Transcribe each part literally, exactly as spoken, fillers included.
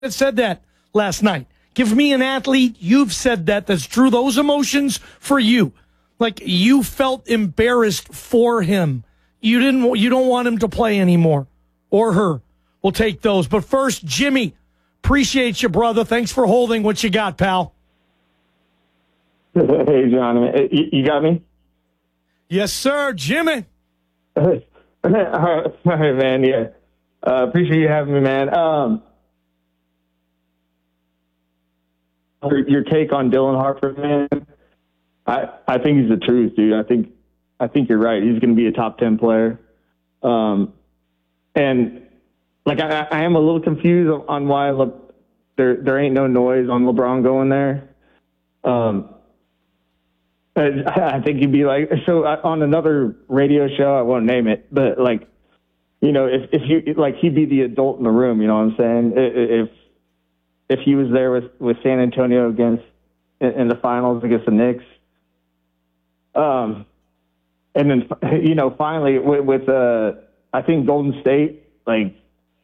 that said that last night. Give me an athlete you've said that that's drew those emotions for you. Like you felt embarrassed for him. You didn't. You don't want him to play anymore, or her. We'll take those. But first, Jimmy, appreciate you, brother. Thanks for holding what you got, pal. Hey, John, you got me? Yes, sir, Jimmy. All right, man. Yeah, uh, appreciate you having me, man. Um, your, your take on Dylan Harper, man. I I think he's the truth, dude. I think I think you're right. He's going to be a top ten player. Um, and like I, I am a little confused on why Le, there there ain't no noise on LeBron going there. Um. I think he'd be like, so on another radio show, I won't name it, but like, you know, if, if you, like, he'd be the adult in the room, you know what I'm saying? If, if he was there with, with San Antonio against, in the finals against the Knicks. Um, and then, you know, finally with, with uh, I think Golden State, like,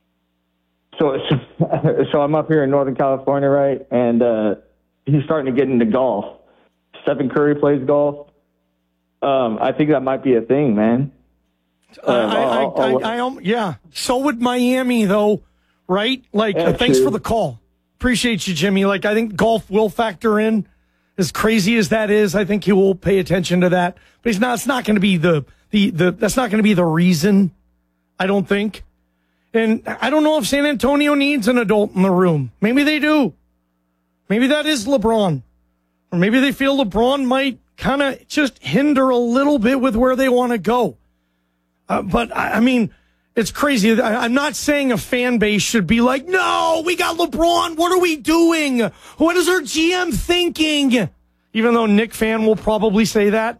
so, so I'm up here in Northern California, right? And uh, he's starting to get into golf. Stephen Curry plays golf. Um, I think that might be a thing, man. Uh, um, I, I, I'll, I'll, I, I, yeah. So would Miami, though, right? Like, yeah, thanks true. for the call. Appreciate you, Jimmy. Like, I think golf will factor in. As crazy as that is, I think he will pay attention to that. But he's not. It's not going to be the the the. That's not going to be the reason. I don't think. And I don't know if San Antonio needs an adult in the room. Maybe they do. Maybe that is LeBron. Or maybe they feel LeBron might kind of just hinder a little bit with where they want to go. Uh, but, I, I mean, it's crazy. I, I'm not saying a fan base should be like, no, we got LeBron. What are we doing? What is our G M thinking? Even though Knick fan will probably say that.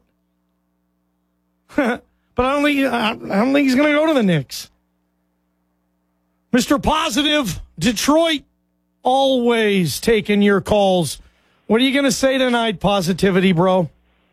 But I don't think, I don't think he's going to go to the Knicks. Mister Positive, Detroit, always taking your calls. What are you going to say tonight, Positivity, bro?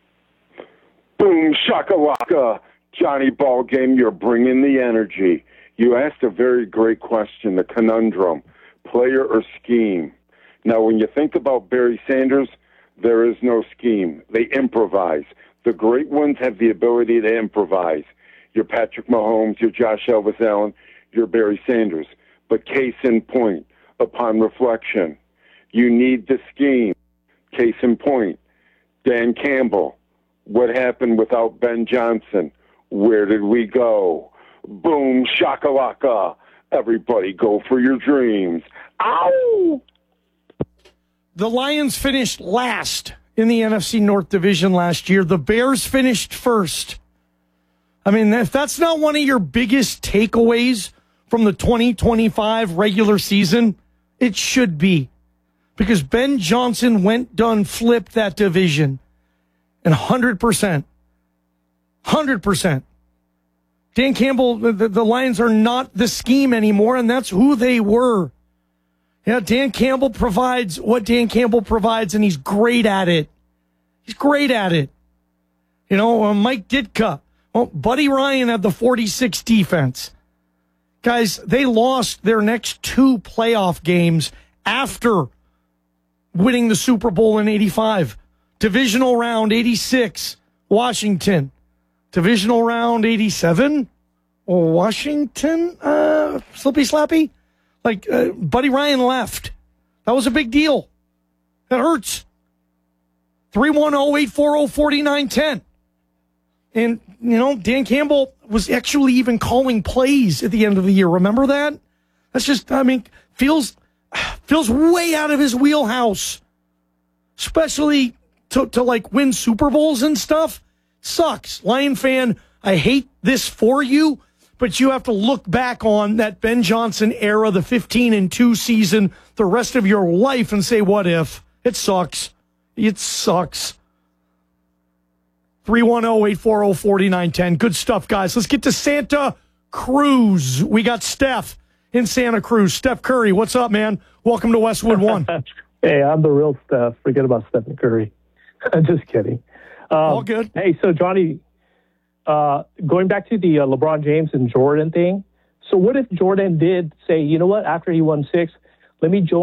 Boom, shakalaka. Johnny Ballgame, you're bringing the energy. You asked a very great question, the conundrum, player or scheme. Now, when you think about Barry Sanders, there is no scheme. They improvise. The great ones have the ability to improvise. You're Patrick Mahomes, you're Josh Elvis Allen, you're Barry Sanders. But case in point, upon reflection, you need the scheme. Case in point, Dan Campbell. What happened without Ben Johnson? Where did we go? Boom, shakalaka. Everybody go for your dreams. Ow! The Lions finished last in the N F C North Division last year. The Bears finished first. I mean, if that's not one of your biggest takeaways from the twenty twenty-five regular season, it should be. Because Ben Johnson went, done, flipped that division. And one hundred percent. one hundred percent. Dan Campbell, the, the Lions are not the scheme anymore, and that's who they were. Yeah, Dan Campbell provides what Dan Campbell provides, and he's great at it. He's great at it. You know, uh, Mike Ditka. Well, Buddy Ryan had the forty-six defense. Guys, they lost their next two playoff games after winning the Super Bowl in eighty-five. Divisional round eighty-six, Washington. Divisional round eighty-seven, Washington. Uh, slippy slappy. Like, uh, Buddy Ryan left. That was a big deal. That hurts. three one zero, eight four zero, four nine one zero. And, you know, Dan Campbell was actually even calling plays at the end of the year. Remember that? That's just, I mean, feels... feels way out of his wheelhouse, especially to, to like win Super Bowls and stuff. Sucks. Lion fan, I hate this for you, but you have to look back on that Ben Johnson era, the fifteen and two season, the rest of your life and say, what if? It sucks. It sucks. three one zero, eight four zero, four nine one zero. Good stuff, guys. Let's get to Santa Cruz. We got Steph in Santa Cruz. Steph Curry, what's up, man? Welcome to Westwood One. Hey, I'm the real Steph. Forget about Stephen Curry. Just kidding. Um, All good. Hey, so Johnny, uh, going back to the uh, LeBron James and Jordan thing. So what if Jordan did say, you know what, after he won six, Let me join.